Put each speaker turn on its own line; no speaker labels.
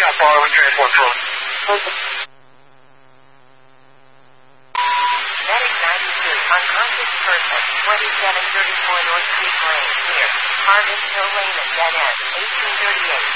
got borrowed transport phone.
Medic 92, unconscious person, 2734 North Creek Lane, here. Harvest Hill Lane at dead end, 1838.